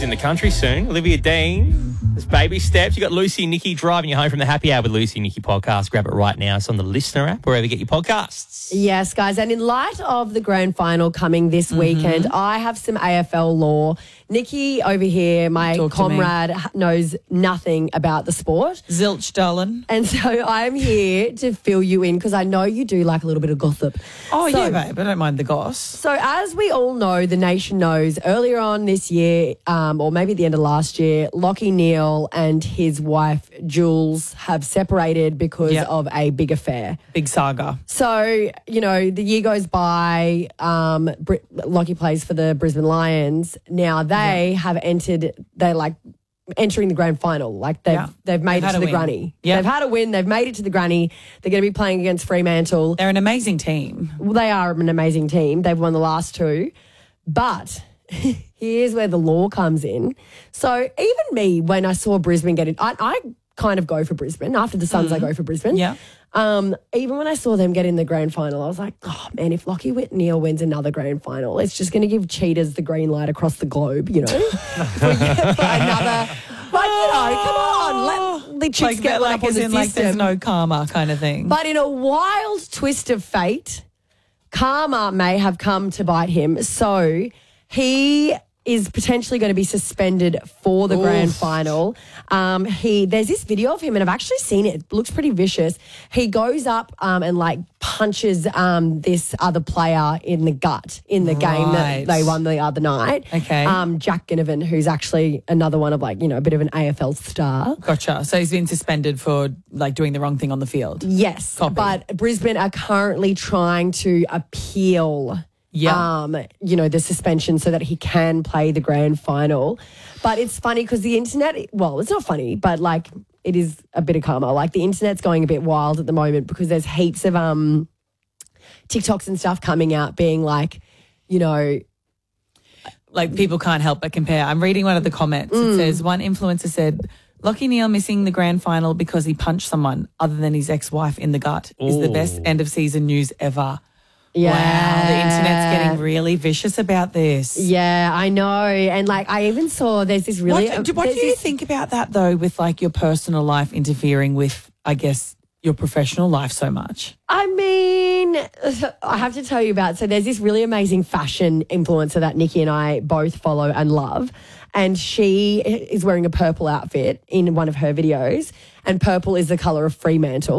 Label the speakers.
Speaker 1: in the country soon. Olivia Dean. There's baby steps. You got Lucy and Nikki driving you home from the Happy Hour with Lucy and Nikki podcast. Grab it right now. It's on the Listener app, wherever you get your podcasts.
Speaker 2: Yes, guys. And in light of the grand final coming this weekend, I have some AFL lore. Nikki over here, my comrade, knows nothing about the sport.
Speaker 3: Zilch, darling.
Speaker 2: And so I'm here to fill you in because I know you do like a little bit of gossip.
Speaker 3: Oh, yeah, babe. I don't mind the goss.
Speaker 2: So as we all know, the nation knows, earlier on this year, or maybe at the end of last year, Lachie Neale and his wife, Jules, have separated because of a big affair.
Speaker 3: Big saga.
Speaker 2: So, you know, the year goes by, Lachie plays for the Brisbane Lions. Now they have entered, they're like entering the grand final. Like they've made it to the granny. They've had a win. They've made it to the granny. They're going to be playing against Fremantle.
Speaker 3: They're an amazing team.
Speaker 2: Well, they are an amazing team. They've won the last two. But here's where the law comes in. So even me, when I saw Brisbane get it, I kind of go for Brisbane. After the Suns, I go for Brisbane.
Speaker 3: Yeah.
Speaker 2: Even when I saw them get in the grand final, I was like, oh, man, if Lachie Neale wins another grand final, it's just going to give cheaters the green light across the globe, you know, for another. Like, you know, come on, let the chicks get one up on the system.
Speaker 3: Like there's no karma kind of thing.
Speaker 2: But in a wild twist of fate, karma may have come to bite him. So he is potentially going to be suspended for the grand final. There's this video of him, and I've actually seen it. It looks pretty vicious. He goes up and like punches this other player in the gut in the game that they won the other night.
Speaker 3: Okay.
Speaker 2: Jack Ginnivan, who's actually another one of like, you know, a bit of an AFL star.
Speaker 3: Gotcha. So he's been suspended for like doing the wrong thing on the field.
Speaker 2: Yes. But Brisbane are currently trying to appeal you know, the suspension so that he can play the grand final. But it's funny because the internet, well, it's not funny, but like it is a bit of karma. Like the internet's going a bit wild at the moment because there's heaps of TikToks and stuff coming out being like, you know,
Speaker 3: like people can't help but compare. I'm reading one of the comments. It says one influencer said, Lachie Neale missing the grand final because he punched someone other than his ex-wife in the gut is the best end of season news ever.
Speaker 2: Yeah.
Speaker 3: Wow, the internet's getting really vicious about this.
Speaker 2: Yeah, I know. And like I even saw there's this really...
Speaker 3: What do you think about that though with like your personal life interfering with, I guess, your professional life so much?
Speaker 2: I mean, I have to tell you about, so there's this really amazing fashion influencer that Nikki and I both follow and love. And she is wearing a purple outfit in one of her videos. And purple is the colour of Fremantle.